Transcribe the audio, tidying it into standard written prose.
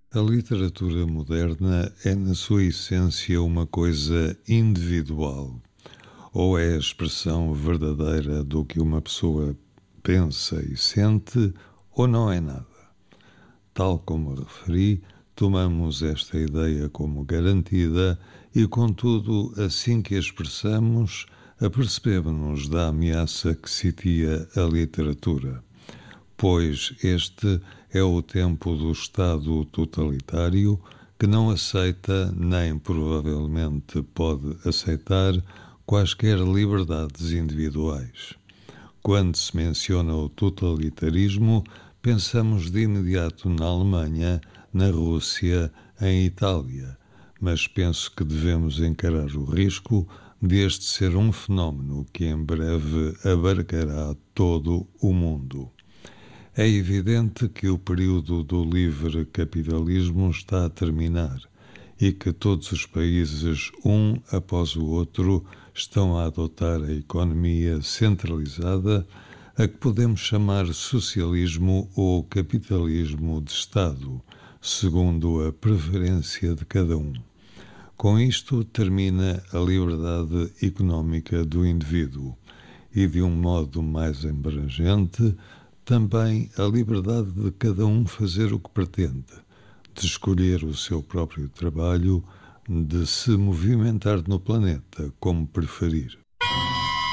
A literatura moderna é, na sua essência, uma coisa individual, ou é a expressão verdadeira do que uma pessoa pensa e sente, ou não é nada. Tal como referi, tomamos esta ideia como garantida e, contudo, assim que a expressamos, apercebemos-nos da ameaça que sitia a literatura, pois este é o tempo do Estado totalitário que não aceita, nem provavelmente pode aceitar, quaisquer liberdades individuais. Quando se menciona o totalitarismo, pensamos de imediato na Alemanha, na Rússia, em Itália, mas penso que devemos encarar o risco de este ser um fenómeno que em breve abarcará todo o mundo. É evidente que o período do livre capitalismo está a terminar e que todos os países, um após o outro, estão a adotar a economia centralizada, a que podemos chamar socialismo ou capitalismo de Estado, segundo a preferência de cada um. Com isto termina a liberdade económica do indivíduo e, de um modo mais abrangente, também a liberdade de cada um fazer o que pretende, de escolher o seu próprio trabalho, de se movimentar no planeta como preferir.